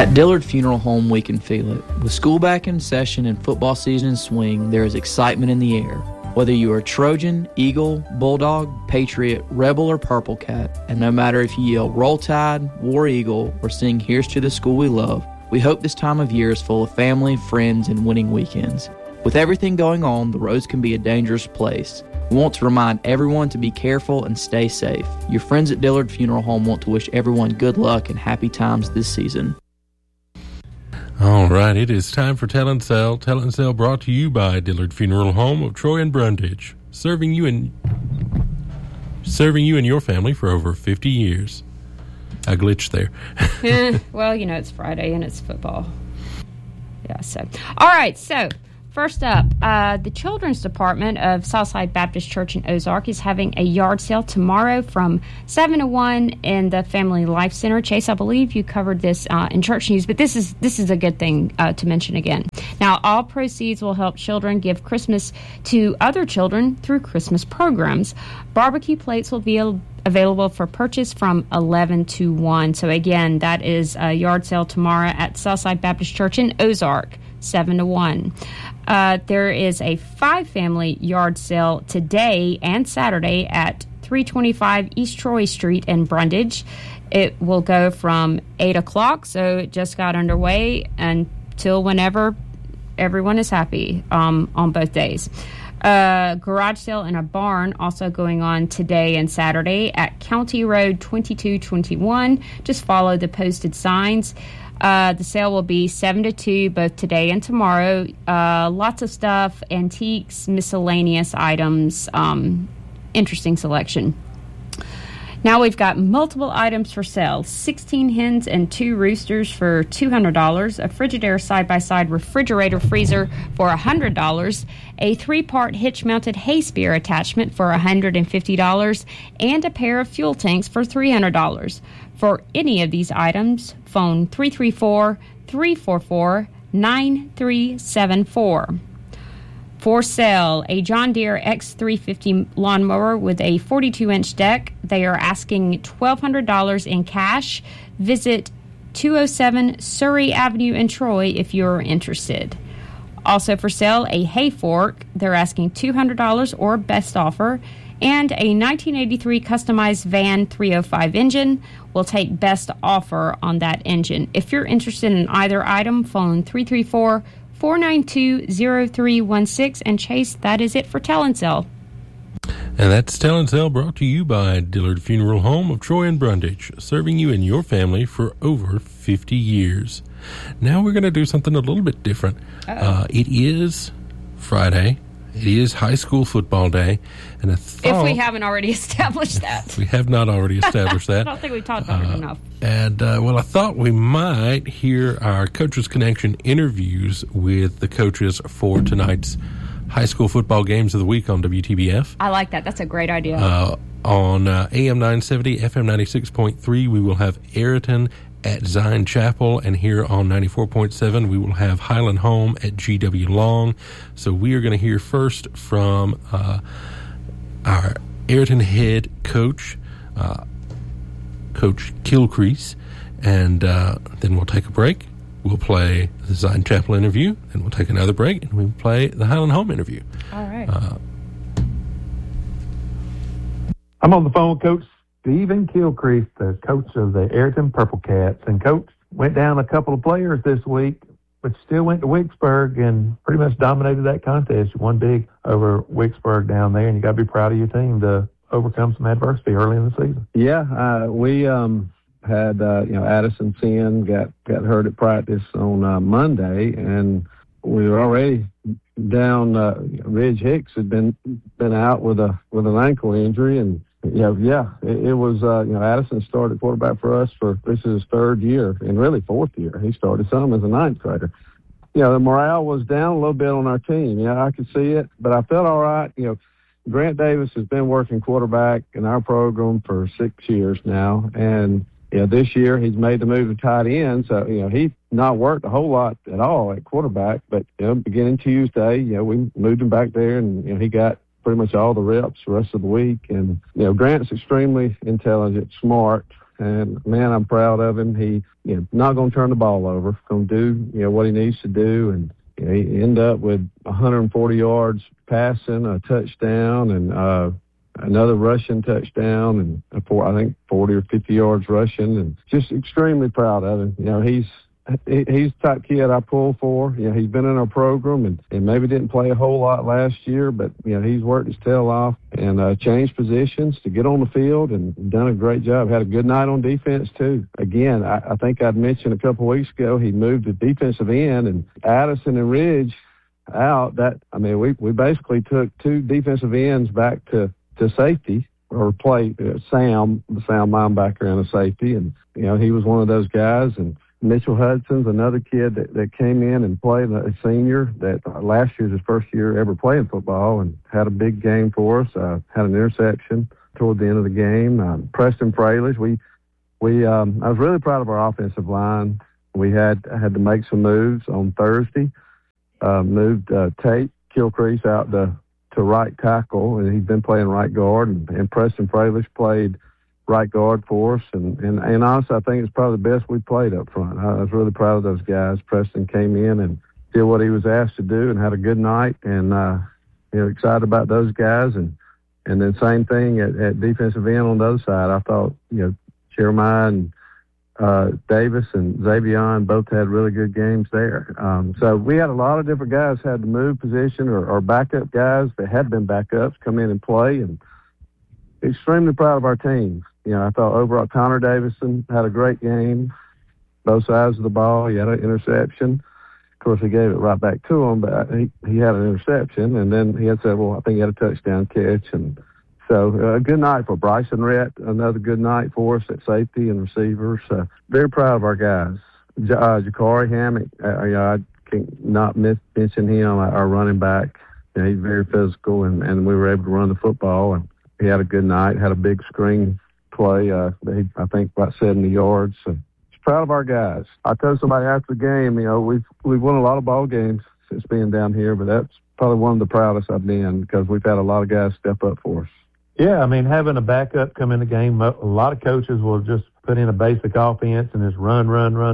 At Dillard Funeral Home, we can feel it. With school back in session and football season in swing, there is excitement in the air. Whether you are Trojan, Eagle, Bulldog, Patriot, Rebel, or Purple Cat, and no matter if you yell Roll Tide, War Eagle, or sing Here's to the School We Love, we hope this time of year is full of family, friends, and winning weekends. With everything going on, the roads can be a dangerous place. We want to remind everyone to be careful and stay safe. Your friends at Dillard Funeral Home want to wish everyone good luck and happy times this season. All right, it is time for Tell and Sell. Tell and Sell brought to you by Dillard Funeral Home of Troy and Brundage, serving you and your family for over 50 years. I glitched there. Well, it's Friday and it's football. Yeah, so. All right, so first up, the Children's Department of Southside Baptist Church in Ozark is having a yard sale tomorrow from 7 to 1 in the Family Life Center. Chase, I believe you covered this in church news, but this is a good thing to mention again. Now, all proceeds will help children give Christmas to other children through Christmas programs. Barbecue plates will be available for purchase from 11 to 1. So, again, that is a yard sale tomorrow at Southside Baptist Church in Ozark, 7 to 1. There is a 5-family yard sale today and Saturday at 325 East Troy Street in Brundage. It will go from 8 o'clock, so it just got underway, until whenever everyone is happy on both days. Garage sale in a barn also going on today and Saturday at County Road 2221. Just follow the posted signs. The sale will be 7 to 2 both today and tomorrow. Lots of stuff, antiques, miscellaneous items, interesting selection. Now we've got multiple items for sale. 16 hens and 2 roosters for $200. A Frigidaire side-by-side refrigerator freezer for $100. A 3-part hitch-mounted hay spear attachment for $150. And a pair of fuel tanks for $300. For any of these items, phone 334-344-9374. For sale, a John Deere X350 lawnmower with a 42-inch deck. They are asking $1,200 in cash. Visit 207 Surrey Avenue in Troy if you're interested. Also for sale, a hay fork. They're asking $200 or best offer. And a 1983 customized Van 305 engine. Will take best offer on that engine. If you're interested in either item, phone 334-492-0316. And Chase, that is it for Tell and Sell. And that's Tell and Sell brought to you by Dillard Funeral Home of Troy and Brundage, serving you and your family for over 50 years. Now we're going to do something a little bit different. It is Friday. It is high school football day. And if we haven't already established that. We have not already established that. I don't think we talked about it enough. And, I thought we might hear our Coaches Connection interviews with the coaches for tonight's high school football games of the week on WTBF. I like that. That's a great idea. On AM 970, FM 96.3, we will have Ayrton at Zion Chapel, and here on 94.7 we will have Highland Home at GW Long. So we are going to hear first from our Ayrton head coach, Coach Kilcrease, and then we'll take a break. We'll play the Zion Chapel interview, and we'll take another break, and we'll play the Highland Home interview. All right. I'm on the phone with Coach Stephen Kilcrease, the coach of the Ayrton Purple Cats. And Coach went down a couple of players this week, but still went to Wicksburg and pretty much dominated that contest. You won big over Wicksburg down there, and you got to be proud of your team to overcome some adversity early in the season. Yeah, we had Addison Finn got hurt at practice on Monday, and we were already down. Ridge Hicks had been out with an ankle injury, and it was, Addison started quarterback for us this is his 3rd year and really 4th year. He started some as a 9th grader. The morale was down a little bit on our team. I could see it, but I felt all right. Grant Davis has been working quarterback in our program for 6 years now. And, this year he's made the move to tight end. So, he's not worked a whole lot at all at quarterback, but, beginning Tuesday, we moved him back there and, he got pretty much all the reps the rest of the week. And, Grant's extremely intelligent, smart, and man, I'm proud of him. He, not going to turn the ball over, going to do, what he needs to do, and he ended up with 140 yards passing, a touchdown, and another rushing touchdown, and I think 40 or 50 yards rushing, and just extremely proud of him. He's the type kid I pull for. He's been in our program and maybe didn't play a whole lot last year, but he's worked his tail off and changed positions to get on the field and done a great job. Had a good night on defense too. Again, I think I'd mentioned a couple of weeks ago he moved to defensive end, and Addison and Ridge out. We basically took two defensive ends back to safety, or play Sam, the sound linebacker, and a safety, and he was one of those guys. And Mitchell Hudson's another kid that came in and played, a senior that last year's his first year ever playing football, and had a big game for us. Had an interception toward the end of the game. Preston Fralish, I was really proud of our offensive line. We had to make some moves on Thursday. Moved Tate Kilcrease out to right tackle, and he's been playing right guard, and Preston Fralish played right guard for us, and honestly, I think it's probably the best we played up front. I was really proud of those guys. Preston came in and did what he was asked to do and had a good night, and excited about those guys, and then same thing at defensive end on the other side. I thought Jeremiah and Davis and Xavion both had really good games there. So we had a lot of different guys had to move position, or backup guys that had been backups come in and play, and extremely proud of our team. I thought overall Connor Davison had a great game, both sides of the ball. He had an interception. Of course, he gave it right back to him, but he had an interception, and then he had several. I think he had a touchdown catch, and so a good night for Bryson Rhett. Another good night for us at safety and receivers. Very proud of our guys. Jakari Hammock, I can't not mention him, our running back. He's very physical, and we were able to run the football, and he had a good night. Had a big screen play. I think about 70 yards. So just proud of our guys. I told somebody after the game, we've won a lot of ball games since being down here, but that's probably one of the proudest I've been, because we've had a lot of guys step up for us. Yeah, having a backup come in the game, a lot of coaches will just put in a basic offense and just run,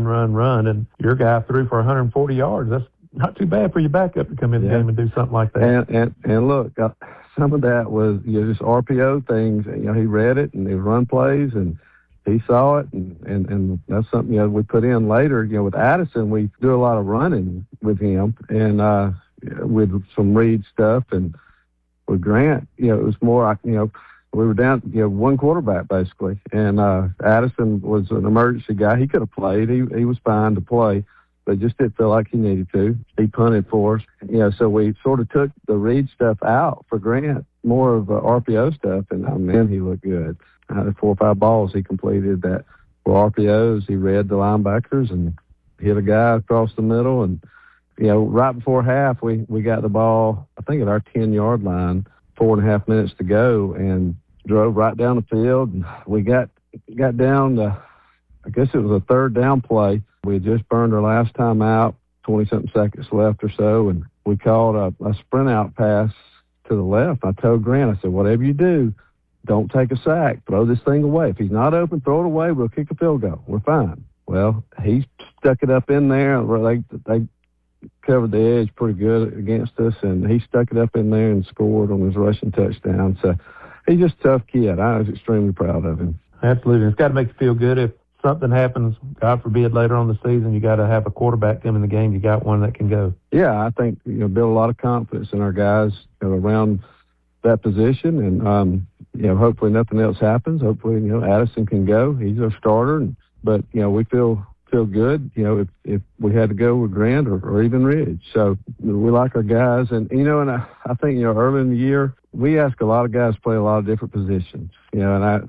and your guy threw for 140 yards. That's not too bad for your backup to come in the game and do something like that. And look, some of that was just RPO things. He read it, and he run plays, and he saw it, and that's something we put in later. With Addison, we do a lot of running with him, and with some read stuff, and with Grant, it was more, we were down, one quarterback basically, and Addison was an emergency guy. He could have played. He was fine to play, but just didn't feel like he needed to. He punted for us, so we sort of took the read stuff out for Grant, more of RPO stuff, and man, he looked good. 4 or 5 balls he completed that were RPOs. He read the linebackers and hit a guy across the middle, and right before half, we got the ball, I think, at our 10-yard line, 4.5 minutes to go, and drove right down the field. And we got down to, I guess it was a third down play. We had just burned our last time out, 20-something seconds left or so, and we called a sprint out pass to the left. I told Grant, I said, whatever you do, don't take a sack. Throw this thing away. If he's not open, throw it away. We'll kick a field goal. We're fine. Well, he stuck it up in there. They covered the edge pretty good against us, and he stuck it up in there and scored on his rushing touchdown. So he's just a tough kid. I was extremely proud of him. Absolutely. It's got to make you feel good. If something happens, God forbid, later on the season, you got to have a quarterback come in the game. You got one that can go. Yeah, I think build a lot of confidence in our guys around that position, and hopefully nothing else happens. Hopefully Addison can go. He's our starter, but we feel good, if we had to go with Grant or even Ridge. So we like our guys. And, and I think, early in the year, we ask a lot of guys to play a lot of different positions, and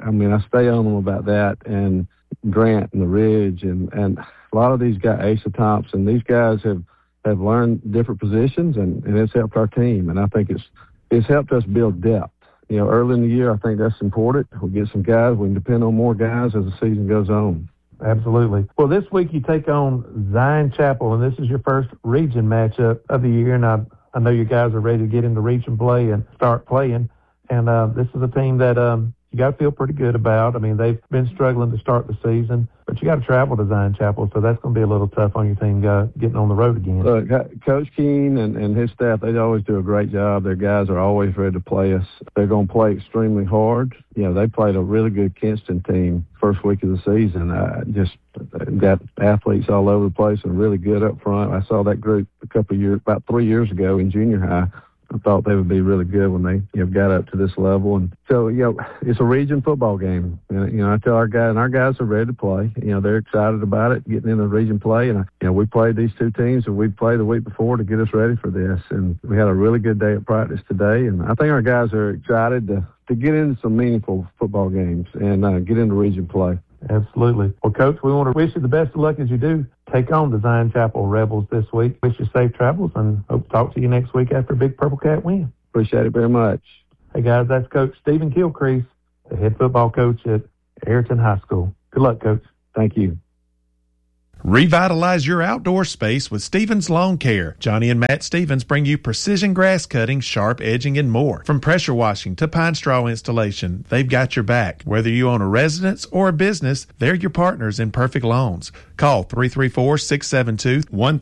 I stay on them about that, and Grant and the Ridge and a lot of these guys, Asa Thompson, these guys have learned different positions, and it's helped our team. And I think it's helped us build depth. Early in the year, I think that's important. We'll get some guys. We can depend on more guys as the season goes on. Absolutely. Well, this week you take on Zion Chapel, and this is your first region matchup of the year, and I know you guys are ready to get into region play and start playing. And this is a team that you got to feel pretty good about. I mean, they've been struggling to start the season, but you got to travel to Zion Chapel, so that's going to be a little tough on your team getting on the road again. Look, Coach Keene and his staff, they always do a great job. Their guys are always ready to play us. They're going to play extremely hard. You know, they played a really good Kinston team first week of the season. Just got athletes all over the place and really good up front. I saw that group about 3 years ago in junior high. I thought they would be really good when they got up to this level. And so, it's a region football game. And, I tell our guys are ready to play. They're excited about it, getting into region play. And, we played these two teams that we played the week before to get us ready for this. And we had a really good day of practice today. And I think our guys are excited to get into some meaningful football games and get into region play. Absolutely. Well, Coach, we want to wish you the best of luck as you do take on the Zion Chapel Rebels this week. Wish you safe travels and hope to talk to you next week after a big Purple Cat win. Appreciate it very much. Hey, guys, that's Coach Stephen Kilcrease, the head football coach at Ayrton High School. Good luck, Coach. Thank you. Revitalize your outdoor space with Stevens Lawn Care. Johnny and Matt Stevens bring you precision grass cutting, sharp edging, and more. From pressure washing to pine straw installation, they've got your back. Whether you own a residence or a business, they're your partners in perfect lawns. Call 334-672-13